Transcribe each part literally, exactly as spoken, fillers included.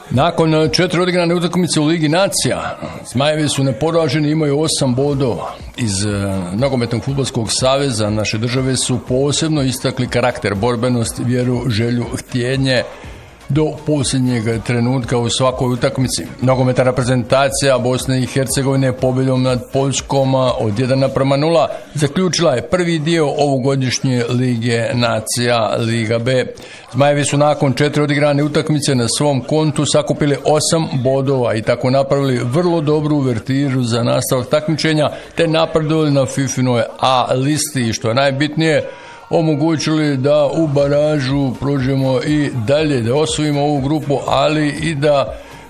Nakon četiri odigrane utakmice u Ligi nacija, Zmajevi su neporaženi, imaju osam bodova. Iz uh, Nogometnog fudbalskog saveza naše države su posebno istakli karakter, borbenost, vjeru, želju, htjenje do posljednjeg trenutka u svakoj utakmici. Nogometna reprezentacija Bosne i Hercegovine pobjedom nad Poljskom od jedan naprema nula zaključila je prvi dio ovogodišnje Lige nacija Liga B. Zmajevi su nakon četiri odigrane utakmice na svom kontu sakupili osam bodova i tako napravili vrlo dobru uvertiru za nastavak takmičenja te napredovali na Fifinoj A listi i što je najbitnije omogućili da u baražu prođemo i dalje, da osvojimo ovu grupu, ali i da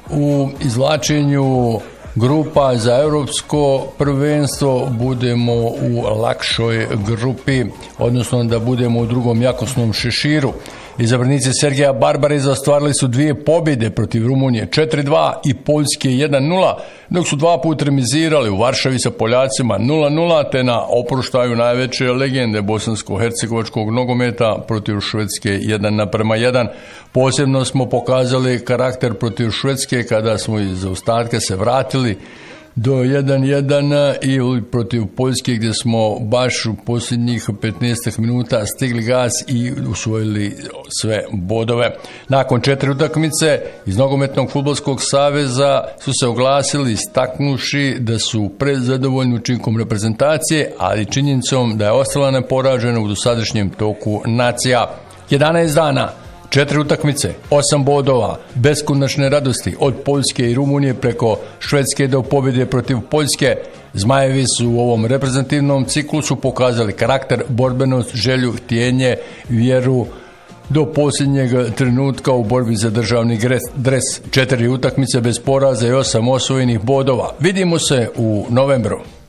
u izvlačenju grupa za europsko prvenstvo budemo u lakšoj grupi, odnosno da budemo u drugom jakosnom šeširu. Izabranici Sergeja Barbariza ostvarili su dvije pobjede protiv Rumunije četiri dva i Poljske jedan nula, dok su dva put remizirali u Varšavi sa Poljacima nula nula, te na oproštaju najveće legende bosansko-hercegovačkog nogometa protiv Švedske jedan naprema jedan. Posebno smo pokazali karakter protiv Švedske kada smo iz zaostatka se vratili do jedan jedan i protiv Poljske gdje smo baš u posljednjih petnaest minuta stigli gas i usvojili sve bodove. Nakon četiri utakmice iz Nogometnog fudbalskog saveza su se oglasili istaknuši da su prezadovoljni učinkom reprezentacije, ali činjenicom da je ostala neporažena u dosadašnjem toku nacija. jedanaest dana, četiri utakmice, osam bodova, beskonačne radosti od Poljske i Rumunije preko Švedske do pobjede protiv Poljske. Zmajevi su u ovom reprezentativnom ciklusu pokazali karakter, borbenost, želju, htjenje, vjeru do posljednjeg trenutka u borbi za državni dres. Četiri utakmice bez poraza i osam osvojenih bodova. Vidimo se u novembru.